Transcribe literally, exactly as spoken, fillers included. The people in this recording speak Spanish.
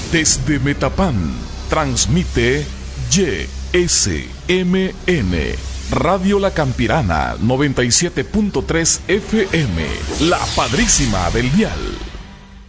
Desde Metapán, transmite Y S M N, Radio La Campirana, noventa y siete punto tres F M, La Padrísima del Dial.